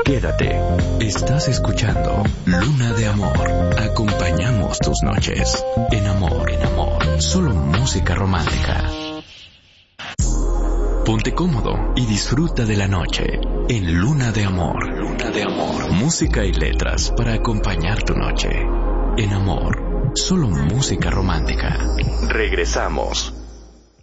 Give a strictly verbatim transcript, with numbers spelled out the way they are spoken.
Quédate. Estás escuchando Luna de Amor. Acompañamos tus noches. En amor, en amor. Solo música romántica. Ponte cómodo y disfruta de la noche en Luna de Amor. Luna de Amor. Música y letras para acompañar tu noche. En amor. Solo música romántica. Regresamos.